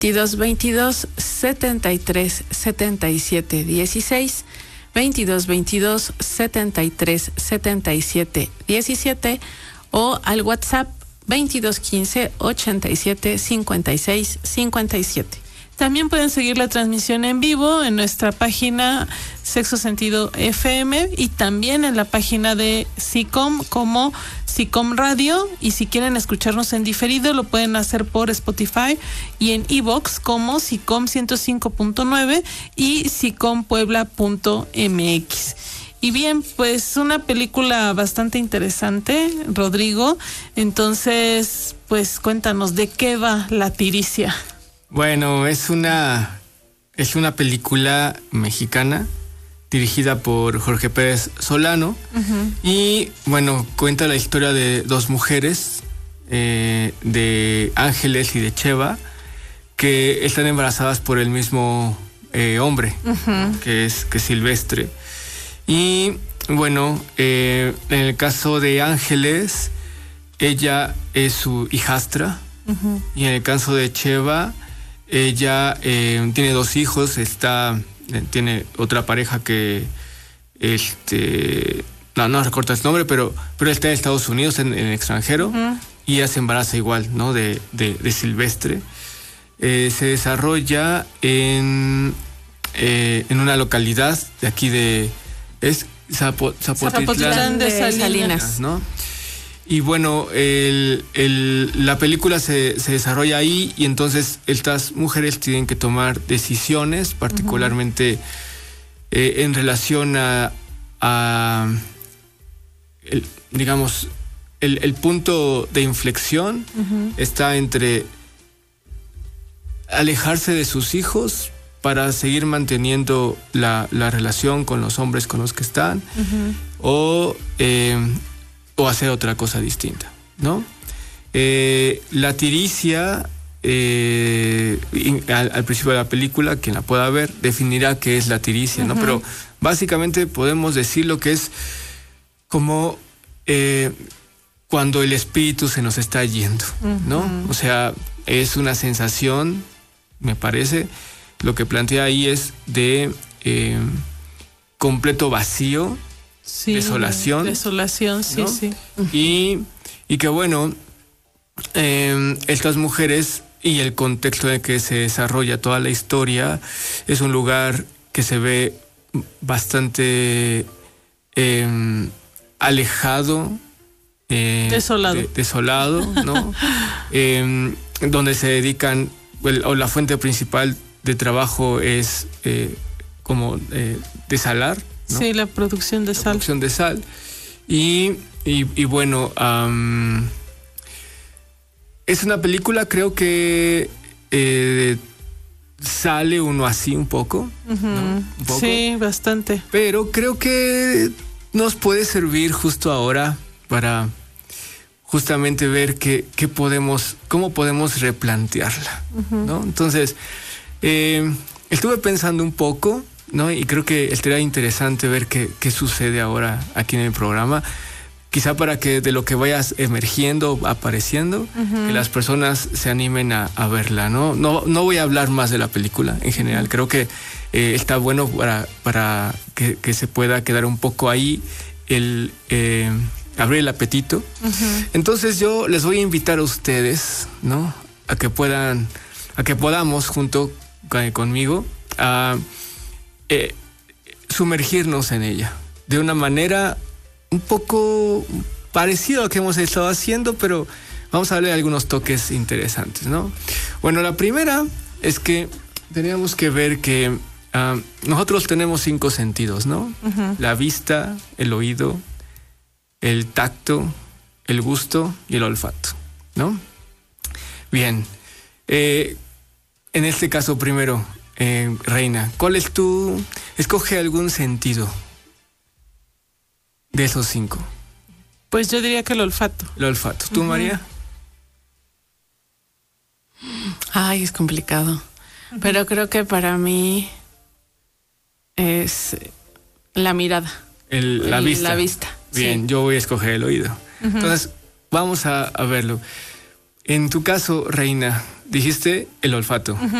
2222 73 77 16, 2222 73 77 17 o al WhatsApp 2215 87 56 57. También pueden seguir la transmisión en vivo en nuestra página Sexo Sentido FM y también en la página de SICOM como SICOM Radio, y si quieren escucharnos en diferido lo pueden hacer por Spotify y en iVoox como SICOM 105.9 y SICOMPuebla.mx. Y bien, pues una película bastante interesante, Rodrigo. Entonces, pues cuéntanos, ¿de qué va La Tiricia? Bueno, es una película mexicana dirigida por Jorge Pérez Solano. Uh-huh. Y bueno, cuenta la historia de dos mujeres, de Ángeles y de Cheva, que están embarazadas por el mismo hombre, uh-huh, que es Silvestre. Y bueno, en el caso de Ángeles, ella es su hijastra. Uh-huh. Y en el caso de Cheva, ella tiene dos hijos, tiene otra pareja que no recuerdo el nombre, pero está en Estados Unidos, en el extranjero. Uh-huh. Y ella se embaraza igual, ¿no? De Silvestre. Se desarrolla en una localidad de aquí es Zapotitlán de Salinas, ¿no? Y bueno, la película se desarrolla ahí, y entonces estas mujeres tienen que tomar decisiones, particularmente en relación a el punto de inflexión. Uh-huh. Está entre alejarse de sus hijos para seguir manteniendo la relación con los hombres con los que están, uh-huh, o hacer otra cosa distinta, ¿no? La Tiricia, al principio de la película, quien la pueda ver, definirá qué es la tiricia, ¿no? Uh-huh. Pero básicamente podemos decir lo que es como cuando el espíritu se nos está yendo, ¿no? Uh-huh. O sea, es una sensación, me parece, lo que plantea ahí es de completo vacío, sí, desolación, sí, ¿no? Sí. Y que bueno, estas mujeres y el contexto en el que se desarrolla toda la historia es un lugar que se ve bastante alejado, desolado, ¿no? Donde se dedican, o la fuente principal de trabajo es como desalar, ¿no? Sí, la producción de sal. Y bueno, es una película, creo que sale uno así un poco, uh-huh, ¿no? Un poco. Sí, bastante. Pero creo que nos puede servir justo ahora para justamente ver cómo podemos replantearla, uh-huh, ¿no? Entonces, estuve pensando un poco, ¿no? Y creo que estaría interesante ver qué sucede ahora aquí en el programa. Quizá para que de lo que vayas emergiendo, apareciendo, uh-huh, que las personas se animen a verla, ¿no? No voy a hablar más de la película en general. Creo que está bueno para que se pueda quedar un poco ahí abrir el apetito. Uh-huh. Entonces yo les voy a invitar a ustedes, ¿no? A que podamos junto conmigo a sumergirnos en ella de una manera un poco parecida a lo que hemos estado haciendo, pero vamos a darle algunos toques interesantes, ¿no? Bueno, la primera es que teníamos que ver que nosotros tenemos 5 sentidos, ¿no? Uh-huh. La vista, el oído, el tacto, el gusto y el olfato, ¿no? Bien, en este caso primero, Reina, ¿cuál es escoge algún sentido de esos 5? Pues yo diría que el olfato. El olfato. ¿Tú, uh-huh, María? Ay, es complicado. Uh-huh. Pero creo que para mí es la mirada. La vista. La vista. Bien, sí. Yo voy a escoger el oído. Uh-huh. Entonces, vamos a verlo. En tu caso, Reina, dijiste el olfato.